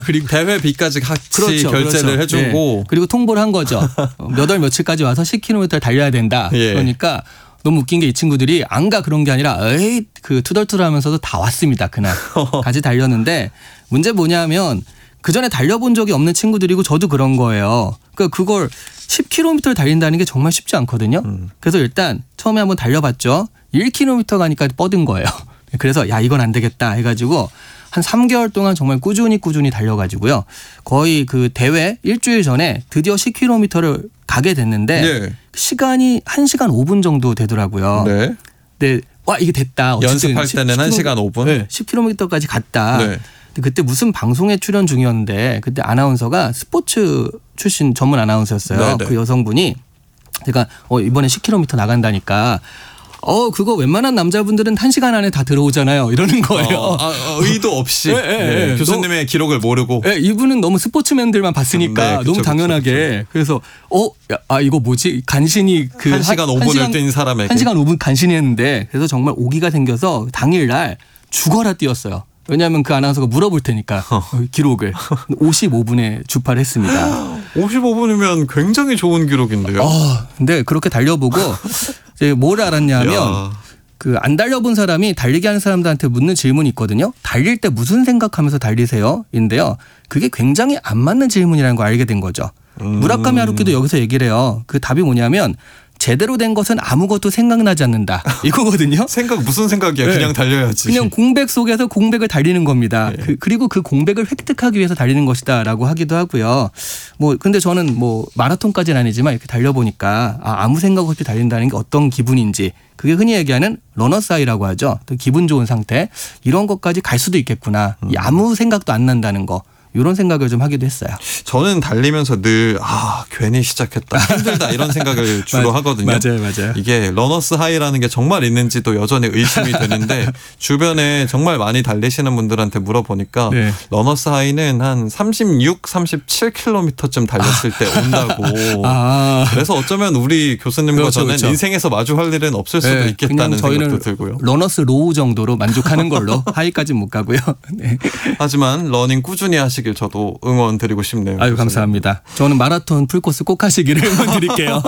그리고 대회비까지 같이 그렇죠, 결제를 그렇죠. 해주고 예. 그리고 통보를 한 거죠. 몇 월 며칠까지 와서 10km 달려야 된다. 예. 그러니까 너무 웃긴 게 이 친구들이 안 가 그런 게 아니라 에이 그 투덜투덜하면서도 다 왔습니다. 그날 같이 달렸는데 문제 뭐냐면 그 전에 달려본 적이 없는 친구들이고 저도 그런 거예요. 그러니까 그걸 10km를 달린다는 게 정말 쉽지 않거든요. 그래서 일단 처음에 한번 달려봤죠. 1km 가니까 뻗은 거예요. 그래서 야 이건 안 되겠다 해가지고 한 3개월 동안 정말 꾸준히 달려가지고요. 거의 그 대회 일주일 전에 드디어 10km를 가게 됐는데 예. 시간이 1시간 5분 정도 되더라고요. 네. 근데 와 이게 됐다. 어쨌든 연습할 때는 1시간 5분? 네, 10km까지 갔다. 네. 근데 그때 무슨 방송에 출연 중이었는데 그때 아나운서가 스포츠 출신 전문 아나운서였어요. 네네. 그 여성분이 제가 이번에 10km 나간다니까 그거 웬만한 남자분들은 1시간 안에 다 들어오잖아요. 이러는 거예요. 의도 없이 네. 교수님의 기록을 모르고. 네, 이분은 너무 스포츠맨들만 봤으니까 네, 그쵸, 너무 당연하게. 그래서 이거 뭐지? 간신히 그 1시간 5분을 뛴 사람에게. 1시간 5분 간신히 했는데 그래서 정말 오기가 생겨서 당일날 죽어라 뛰었어요. 왜냐하면 그 아나운서가 물어볼 테니까 기록을 55분에 주파를 했습니다. 55분이면 굉장히 좋은 기록인데요. 근데 그렇게 달려보고 이제 뭘 알았냐면 그 안 달려본 사람이 달리기 하는 사람들한테 묻는 질문이 있거든요. 달릴 때 무슨 생각하면서 달리세요? 인데요. 그게 굉장히 안 맞는 질문이라는 걸 알게 된 거죠. 무라카미 하루키도 여기서 얘기를 해요. 그 답이 뭐냐면 제대로 된 것은 아무것도 생각나지 않는다. 이거거든요. 무슨 생각이야? 네. 그냥 달려야지. 그냥 공백 속에서 공백을 달리는 겁니다. 네. 그리고 그 공백을 획득하기 위해서 달리는 것이다라고 하기도 하고요. 근데 저는 마라톤까지는 아니지만 이렇게 달려보니까 아무 생각 없이 달린다는 게 어떤 기분인지 그게 흔히 얘기하는 러너스 하이라고 하죠. 또 기분 좋은 상태 이런 것까지 갈 수도 있겠구나. 아무 생각도 안 난다는 거. 이런 생각을 좀 하기도 했어요. 저는 달리면서 늘 괜히 시작했다 힘들다 이런 생각을 주로 하거든요. 맞아요. 이게 러너스 하이라는 게 정말 있는지도 여전히 의심이 되는데 주변에 정말 많이 달리시는 분들한테 물어보니까 네. 러너스 하이는 한 36, 37km쯤 달렸을 때 온다고. 그래서 어쩌면 우리 교수님과 그렇죠, 저는 그렇죠. 인생에서 마주할 일은 없을 수도 있겠다는 생각도 들고요. 러너스 로우 정도로 만족하는 걸로 하이까지는 못 가고요. 네. 하지만 러닝 꾸준히 하시길 저도 응원드리고 싶네요. 아유 감사합니다. 저는 마라톤 풀코스 꼭 하시기를 응원드릴게요.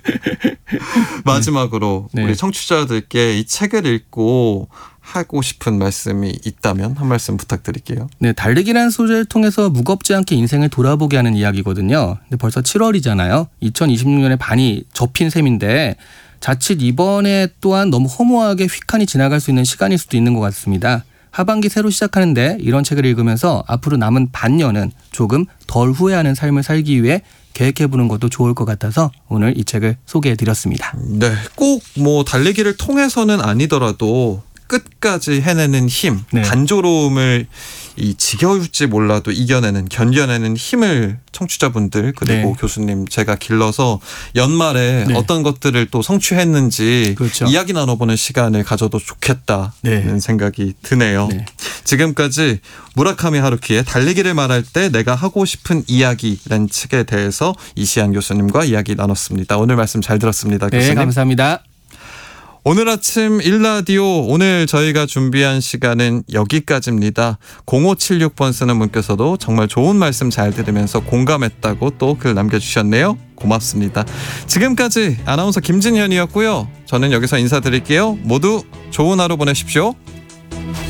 마지막으로 네. 우리 청취자들께 이 책을 읽고 하고 싶은 말씀이 있다면 한 말씀 부탁드릴게요. 네, 달리기라는 소재를 통해서 무겁지 않게 인생을 돌아보게 하는 이야기거든요. 근데 벌써 7월이잖아요. 2026년에 반이 접힌 셈인데 자칫 이번에 또한 너무 허무하게 휙하니 지나갈 수 있는 시간일 수도 있는 것 같습니다. 하반기 새로 시작하는데 이런 책을 읽으면서 앞으로 남은 반년은 조금 덜 후회하는 삶을 살기 위해 계획해보는 것도 좋을 것 같아서 오늘 이 책을 소개해드렸습니다. 네, 꼭 달리기를 통해서는 아니더라도 끝까지 해내는 힘, 네. 단조로움을 지겨울지 몰라도 견뎌내는 힘을 청취자분들 그리고 네. 교수님 제가 길러서 연말에 네. 어떤 것들을 또 성취했는지 그렇죠. 이야기 나눠보는 시간을 가져도 좋겠다는 네. 생각이 드네요. 네. 지금까지 무라카미 하루키의 달리기를 말할 때 내가 하고 싶은 이야기라는 책에 대해서 이시안 교수님과 이야기 나눴습니다. 오늘 말씀 잘 들었습니다. 네, 교수님. 감사합니다. 오늘 아침 일라디오 오늘 저희가 준비한 시간은 여기까지입니다. 0576번 쓰는 분께서도 정말 좋은 말씀 잘 들으면서 공감했다고 또 글 남겨주셨네요. 고맙습니다. 지금까지 아나운서 김진현이었고요. 저는 여기서 인사드릴게요. 모두 좋은 하루 보내십시오.